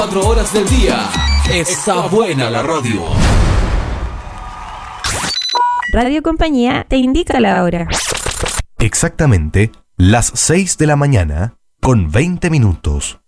4 horas del día. Está buena la radio. Radio Compañía te indica la hora. Exactamente las 6 de la mañana con 20 minutos.